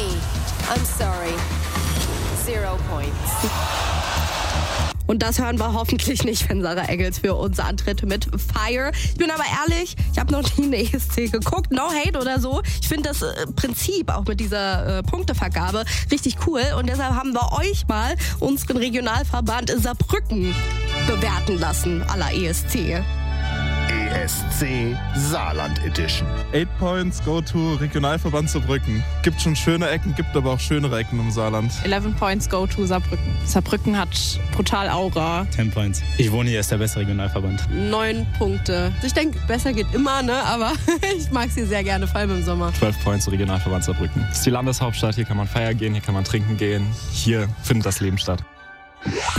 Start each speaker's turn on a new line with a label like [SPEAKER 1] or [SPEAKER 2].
[SPEAKER 1] me. I'm sorry. 0 points.
[SPEAKER 2] Und das hören wir hoffentlich nicht, wenn Sarah Engels für uns antritt mit Fire. Ich bin aber ehrlich, ich habe noch nie eine ESC geguckt, no hate oder so. Ich finde das Prinzip auch mit dieser Punktevergabe richtig cool. Und deshalb haben wir euch mal unseren Regionalverband Saarbrücken bewerten lassen, à la ESC.
[SPEAKER 3] ESC Saarland Edition.
[SPEAKER 4] 8 Points go to Regionalverband Saarbrücken. Gibt schon schöne Ecken, gibt aber auch schönere Ecken im Saarland.
[SPEAKER 5] 11 Points go to Saarbrücken. Saarbrücken hat brutal Aura.
[SPEAKER 6] 10 Points. Ich wohne hier, ist der beste Regionalverband.
[SPEAKER 7] 9 Punkte. Ich denke, besser geht immer, ne? Aber ich mag sie sehr gerne, vor allem im Sommer.
[SPEAKER 4] 12 Points zu Regionalverband Saarbrücken. Das ist die Landeshauptstadt, hier kann man feiern gehen, hier kann man trinken gehen. Hier findet das Leben statt.